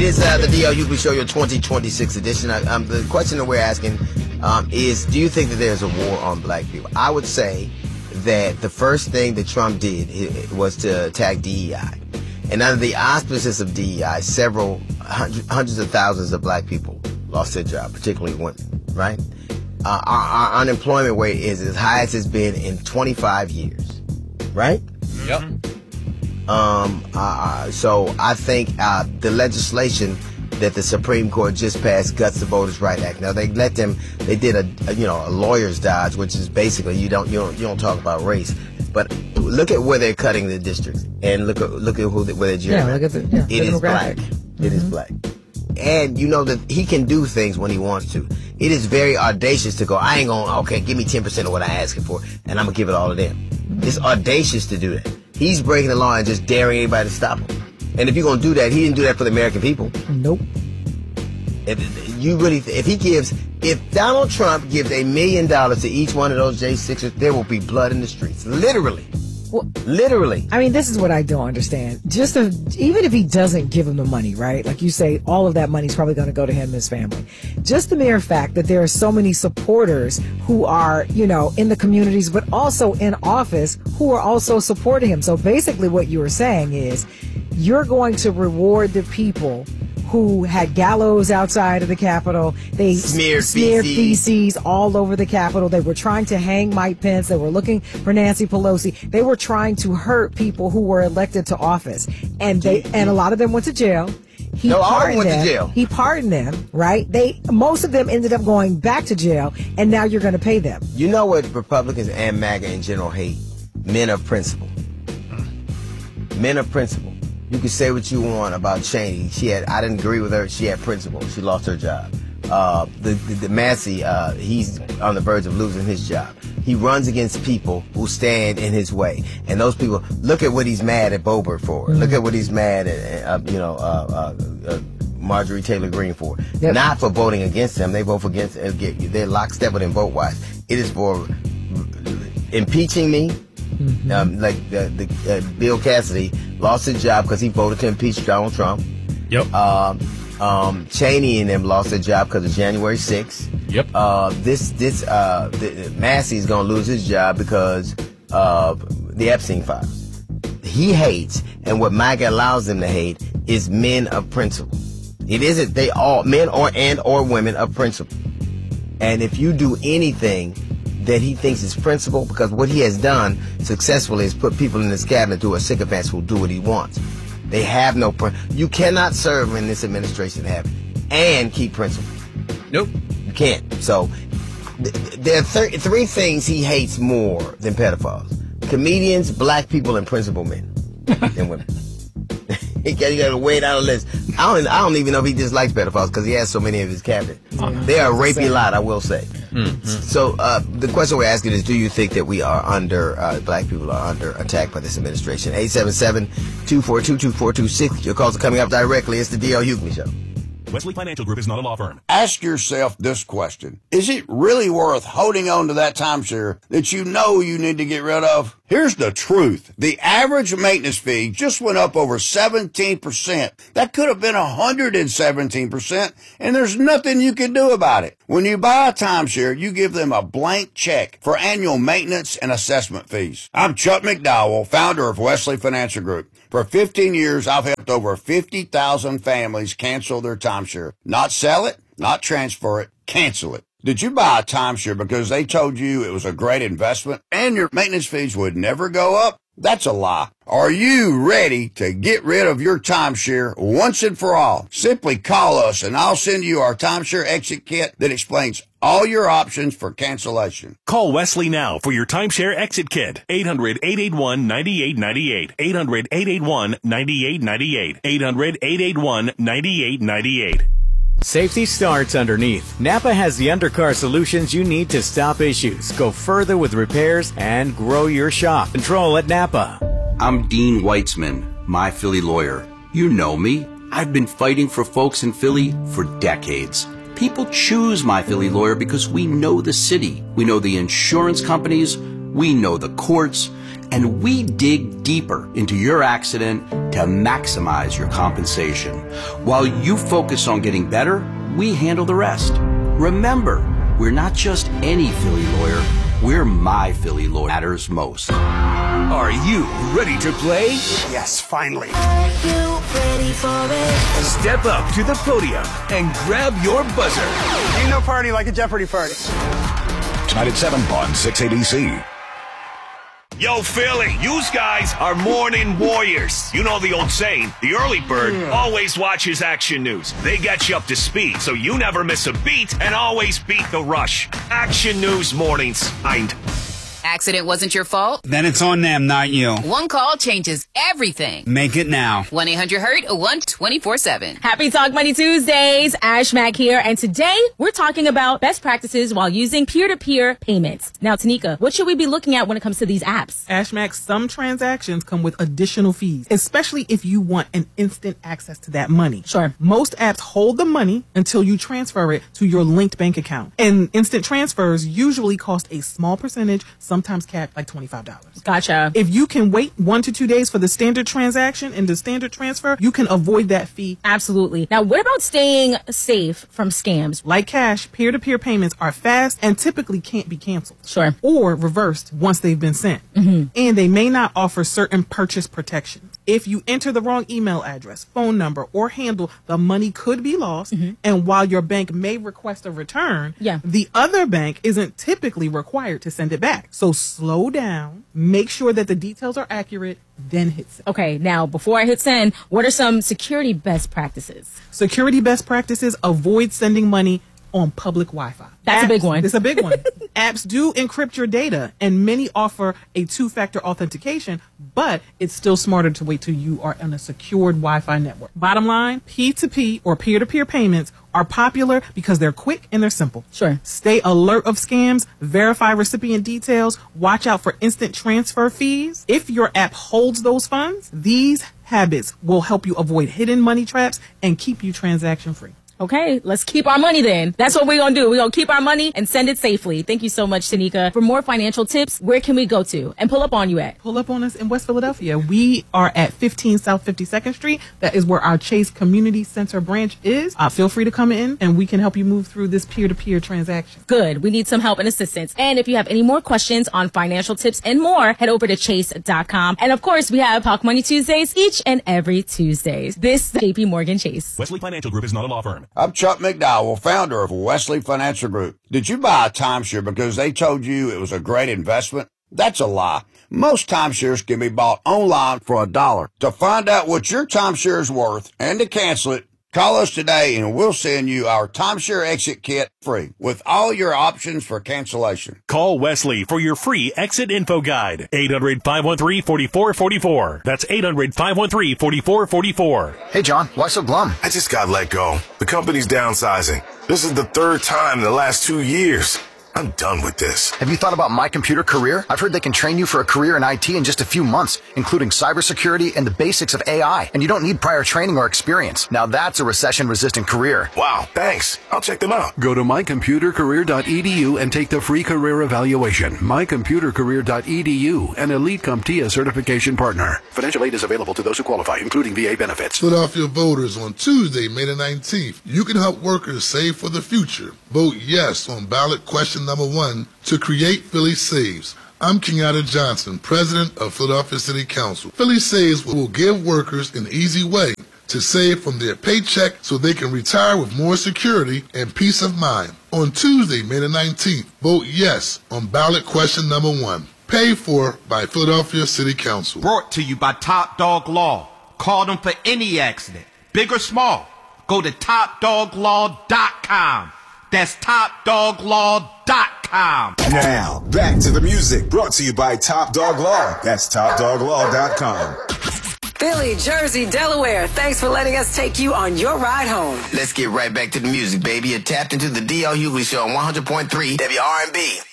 is the DL Hughley Show, your 2026 edition. The question that we're asking is, do you think that there's a war on black people? I would say that the first thing that Trump did was to attack DEI. And under the auspices of DEI, several hundreds of thousands of black people lost their job, particularly women, right? Our unemployment rate is as high as it's been in 25 years, right? Yep. So I think the legislation that the Supreme Court just passed, Guts the Voters' Right Act. Now they did a lawyer's dodge, which is basically you don't talk about race, but look at where they're cutting the districts and look at where they're gerrymandering. It is black. It is black. And you know that he can do things when he wants to. It is very audacious to go, I ain't gonna, okay, give me 10% of what I'm asking for, and I'm gonna give it all to them. It's audacious to do that. He's breaking the law and just daring anybody to stop him. And if you're gonna do that, he didn't do that for the American people. Nope. If Donald Trump gives $1 million to each one of those J6ers, there will be blood in the streets. Literally. Well, literally. I mean, this is what I don't understand. Even if he doesn't give him the money, right? Like you say, all of that money is probably going to go to him and his family. Just the mere fact that there are so many supporters who are, in the communities, but also in office who are also supporting him. So basically what you were saying is you're going to reward the people who had gallows outside of the Capitol. They smeared feces all over the Capitol. They were trying to hang Mike Pence. They were looking for Nancy Pelosi. They were trying to hurt people who were elected to office. And a lot of them went to jail. All of them went to jail. He pardoned them, right? Most of them ended up going back to jail, and now you're going to pay them. You know what Republicans and MAGA in general hate? Men of principle. Men of principle. You can say what you want about Cheney. I didn't agree with her. She had principle. She lost her job. The Massey, he's on the verge of losing his job. He runs against people who stand in his way. And those people, look at what he's mad at Boebert for. Mm-hmm. Look at what he's mad at, Marjorie Taylor Greene for. Yep. Not for voting against him. They vote against, they're lockstep with him vote-wise. It is for impeaching me. Mm-hmm. Bill Cassidy lost his job because he voted to impeach Donald Trump. Yep. Cheney and them lost their job because of January 6th. Yep. Massey's gonna lose his job because of the Epstein files. He hates, and what MAGA allows them to hate is men of principle. It isn't they all men or women of principle. And if you do anything that he thinks is principle, because what he has done successfully is put people in his cabinet who are sycophants who'll do what he wants. They have no you cannot serve in this administration and keep principle. Nope. You can't. So there are three things he hates more than pedophiles: comedians, black people, and principal men and women. You got to weigh down the list. I don't even know if he dislikes pedophiles because he has so many of his cabinet. They are a rapey lot, I will say. Mm-hmm. So the question we're asking is, do you think that we are black people are under attack by this administration? 877-242-2426. Your calls are coming up directly. It's the DL Hughley Show. Wesley Financial Group is not a law firm. Ask yourself this question. Is it really worth holding on to that timeshare that you know you need to get rid of? Here's the truth. The average maintenance fee just went up over 17%. That could have been 117%, and there's nothing you can do about it. When you buy a timeshare, you give them a blank check for annual maintenance and assessment fees. I'm Chuck McDowell, founder of Wesley Financial Group. For 15 years, I've helped over 50,000 families cancel their timeshare. Not sell it, not transfer it, cancel it. Did you buy a timeshare because they told you it was a great investment and your maintenance fees would never go up? That's a lie. Are you ready to get rid of your timeshare once and for all? Simply call us and I'll send you our timeshare exit kit that explains all your options for cancellation. Call Wesley now for your timeshare exit kit. 800-881-9898. 800-881-9898. 800-881-9898. Safety starts underneath. Napa has the undercar solutions you need to stop issues, go further with repairs, and grow your shop. Control at Napa. I'm Dean Weitzman, my Philly lawyer. You know me. I've been fighting for folks in Philly for decades. People choose my Philly lawyer because we know the city. We know the insurance companies. We know the courts. and we dig deeper into your accident to maximize your compensation. While you focus on getting better, we handle the rest. Remember, we're not just any Philly lawyer. We're My Philly Lawyer. Matters most. Are you ready to play? Yes, finally. Are you ready for it? Step up to the podium and grab your buzzer. Ain't no party like a Jeopardy party. Tonight at 7 on 680C. Yo, Philly, yous guys are morning warriors. You know the old saying, the early bird always watches Action News. They get you up to speed, so you never miss a beat and always beat the rush. Action News mornings. Accident wasn't your fault? Then it's on them, not you. One call changes everything. Make it now. 1-800-HURT, 1-24-7. Happy Talk Money Tuesdays. Ash Mack here. And today we're talking about best practices while using peer-to-peer payments. Now, Tanika, what should we be looking at when it comes to these apps? Ash Mack, some transactions come with additional fees, especially if you want an instant access to that money. Sure. Most apps hold the money until you transfer it to your linked bank account. And instant transfers usually cost a small percentage, sometimes capped like $25. Gotcha. If you can wait 1 to 2 days for the standard transaction and the standard transfer, you can avoid that fee. Absolutely. Now, what about staying safe from scams? Like cash, peer-to-peer payments are fast and typically can't be canceled. Sure. Or reversed once they've been sent. And they may not offer certain purchase protections. If you enter the wrong email address, phone number, or handle, the money could be lost. And while your bank may request a return, the other bank isn't typically required to send it back. So slow down, make sure that the details are accurate, then hit send. Okay, now before I hit send, what are some security best practices? Security best practices: avoid sending money on public Wi-Fi. That's a big one. It's a big one. Apps do encrypt your data, and many offer a 2-factor authentication, but it's still smarter to wait till you are on a secured Wi-Fi network. Bottom line, P2P or peer-to-peer payments are popular because they're quick and they're simple. Sure. Stay alert of scams, verify recipient details, watch out for instant transfer fees. If your app holds those funds, these habits will help you avoid hidden money traps and keep you transaction free. Okay, let's keep our money then. That's what we're going to do. We're going to keep our money and send it safely. Thank you so much, Tanika. For more financial tips, where can we go to and pull up on you at? Pull up on us in West Philadelphia. We are at 15 South 52nd Street. That is where our Chase Community Center branch is. Feel free to come in and we can help you move through this peer-to-peer transaction. Good. We need some help and assistance. And if you have any more questions on financial tips and more, head over to chase.com. And of course, we have Talk Money Tuesdays each and every Tuesdays. This is JP Morgan Chase. Wesley Financial Group is not a law firm. I'm Chuck McDowell, founder of Wesley Financial Group. Did you buy a timeshare because they told you it was a great investment? That's a lie. Most timeshares can be bought online for $1. To find out what your timeshare is worth and to cancel it, call us today and we'll send you our timeshare exit kit free with all your options for cancellation. Call Wesley for your free exit info guide. 800-513-4444. That's 800-513-4444. Hey, John, why so glum? I just got let go. The company's downsizing. This is the 3rd time in the last 2 years. I'm done with this. Have you thought about My Computer Career? I've heard they can train you for a career in IT in just a few months, including cybersecurity and the basics of AI. And you don't need prior training or experience. Now that's a recession-resistant career. Wow, thanks. I'll check them out. Go to mycomputercareer.edu and take the free career evaluation. Mycomputercareer.edu, an Elite CompTIA certification partner. Financial aid is available to those who qualify, including VA benefits. Philadelphia voters, on Tuesday, May the 19th, you can help workers save for the future. Vote yes on ballot question number 1 to create Philly Saves. I'm Kenyatta Johnson, President of Philadelphia City Council. Philly Saves will give workers an easy way to save from their paycheck so they can retire with more security and peace of mind. On Tuesday, May the 19th, vote yes on ballot question number 1. Paid for by Philadelphia City Council. Brought to you by Top Dog Law. Call them for any accident, big or small. Go to TopDogLaw.com. That's TopDogLaw.com. Now, back to the music. Brought to you by Top Dog Law. That's TopDogLaw.com. Philly, Jersey, Delaware, thanks for letting us take you on your ride home. Let's get right back to the music, baby. You're tapped into the D.L. Hughley Show on 100.3 WRNB.